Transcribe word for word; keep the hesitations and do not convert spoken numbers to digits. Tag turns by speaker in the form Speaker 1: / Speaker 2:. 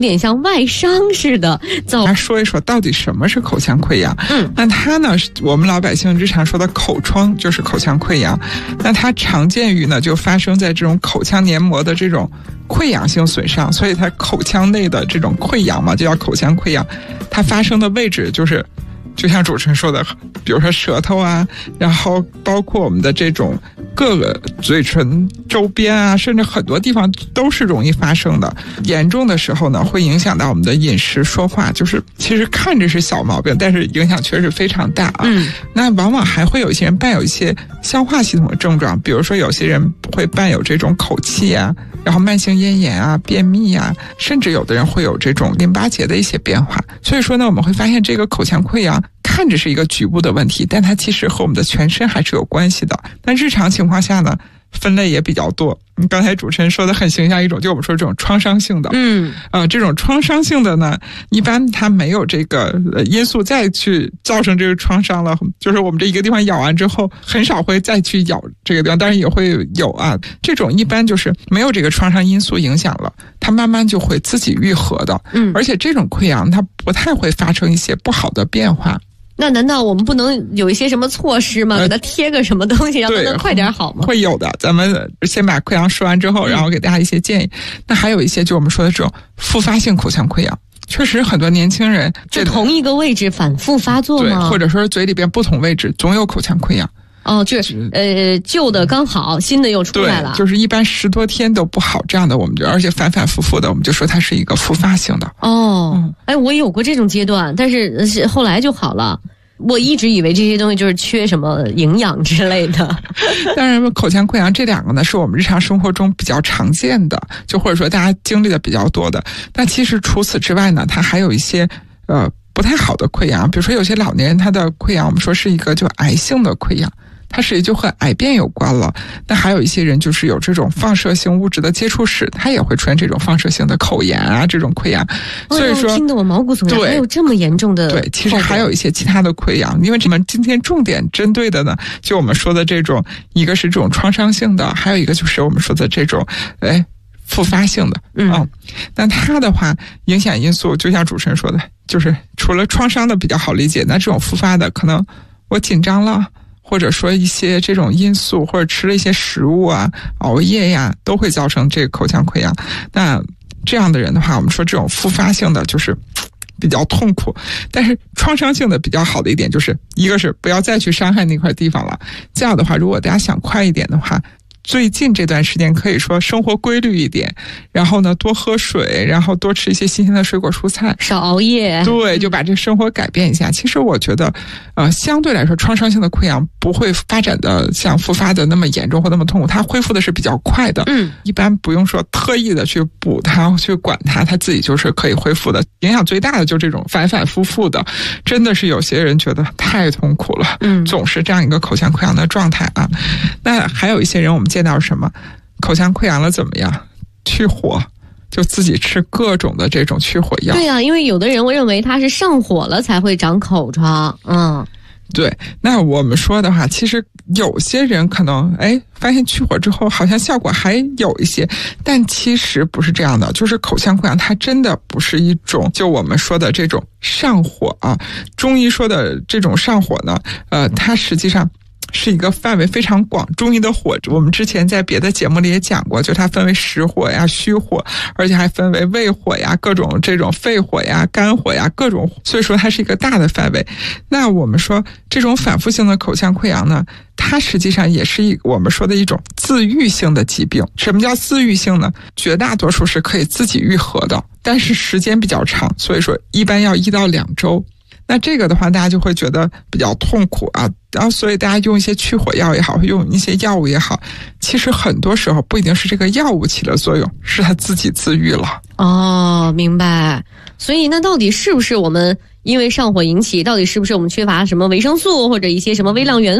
Speaker 1: 点像外伤似的。
Speaker 2: 来说一说到底什么是口腔溃疡。
Speaker 1: 嗯，
Speaker 2: 那它呢，我们老百姓日常说的口疮就是口腔溃疡。那它常见于呢，就发生在这种口腔黏膜的这种溃疡性损伤，所以它口腔内的这种溃疡嘛，就叫口腔溃疡。它发生的位置就是就像主持人说的，比如说舌头啊，然后包括我们的这种各个嘴唇周边啊，甚至很多地方都是容易发生的。严重的时候呢，会影响到我们的饮食说话，就是其实看着是小毛病，但是影响确实非常大啊。
Speaker 1: 嗯，
Speaker 2: 那往往还会有一些人伴有一些消化系统的症状，比如说有些人会伴有这种口气啊，然后慢性咽炎啊、便秘啊，甚至有的人会有这种淋巴结的一些变化。所以说呢，我们会发现这个口腔溃疡看着是一个局部的问题，但它其实和我们的全身还是有关系的。但日常情况下呢，分类也比较多。刚才主持人说的很形象一种，就我们说这种创伤性的，
Speaker 1: 嗯，
Speaker 2: 呃，这种创伤性的呢，一般它没有这个、呃、因素再去造成这个创伤了，就是我们这一个地方咬完之后，很少会再去咬这个地方，当然也会有啊。这种一般就是没有这个创伤因素影响了，它慢慢就会自己愈合的。
Speaker 1: 嗯，
Speaker 2: 而且这种溃疡它不太会发生一些不好的变化。
Speaker 1: 那难道我们不能有一些什么措施吗？给它贴个什么东西，让它能快点好吗？
Speaker 2: 会有的，咱们先把溃疡说完之后，然后给大家一些建议。嗯、那还有一些就我们说的这种复发性口腔溃疡，确实很多年轻人
Speaker 1: 就同一个位置反复发作吗？
Speaker 2: 对，或者说是嘴里边不同位置总有口腔溃疡。
Speaker 1: 哦，就是呃，旧的刚好，新的又出来了。
Speaker 2: 对，就是一般十多天都不好，这样的我们就而且反反复复的，我们就说它是一个复发性的。
Speaker 1: 哦，嗯、哎，我有过这种阶段，但是后来就好了。我一直以为这些东西就是缺什么营养之类的。
Speaker 2: 当然，口腔溃疡这两个呢，是我们日常生活中比较常见的，就或者说大家经历的比较多的。但其实除此之外呢，它还有一些呃不太好的溃疡，比如说有些老年人他的溃疡，我们说是一个就癌性的溃疡。它实际就和癌变有关了。那还有一些人就是有这种放射性物质的接触史，他也会出现这种放射性的口炎啊，这种溃痒。所以说，
Speaker 1: 听得我毛骨悚然，还有这么严重的。
Speaker 2: 对，其实还有一些其他的溃疡，因为我们今天重点针对的呢，就我们说的这种，一个是这种创伤性的，还有一个就是我们说的这种，哎。复发性的，嗯，哦、那它的话，影响因素就像主持人说的，就是除了创伤的比较好理解，那这种复发的，可能我紧张了，或者说一些这种因素，或者吃了一些食物啊、熬夜呀，都会造成这个口腔溃疡。那这样的人的话，我们说这种复发性的就是比较痛苦，但是创伤性的比较好的一点就是，一个是不要再去伤害那块地方了。这样的话，如果大家想快一点的话。最近这段时间可以说生活规律一点，然后呢多喝水，然后多吃一些新鲜的水果蔬菜，
Speaker 1: 少熬夜。
Speaker 2: 对，就把这生活改变一下。其实我觉得呃相对来说创伤性的溃疡不会发展的像复发的那么严重或那么痛苦，它恢复的是比较快的。嗯，一般不用说特意的去补它去管它，它自己就是可以恢复的。影响最大的就是这种反反复复的，真的是有些人觉得太痛苦了，嗯，总是这样一个口腔溃疡的状态啊。那还有一些人我们见到什么口腔溃疡了怎么样去火，就自己吃各种的这种去火药。
Speaker 1: 对啊，因为有的人会认为它是上火了才会长口疮。嗯，
Speaker 2: 对。那我们说的话，其实有些人可能哎发现去火之后好像效果还有一些，但其实不是这样的。就是口腔溃疡它真的不是一种就我们说的这种上火啊。中医说的这种上火呢，呃，它实际上是一个范围非常广，中医的火我们之前在别的节目里也讲过，就它分为实火呀、虚火，而且还分为胃火呀、各种这种肺火呀、肝火呀，各种，所以说它是一个大的范围。那我们说这种反复性的口腔溃疡呢，它实际上也是一我们说的一种自愈性的疾病。什么叫自愈性呢？绝大多数是可以自己愈合的，但是时间比较长，所以说一般要一到两周。那这个的话，大家就会觉得比较痛苦啊，然后所以大家用一些去火药也好，用一些药物也好，其实很多时候不一定是这个药物起了作用，是它自己自愈了。
Speaker 1: 哦，明白。所以那到底是不是我们因为上火引起，到底是不是我们缺乏什么维生素或者一些什么微量元素？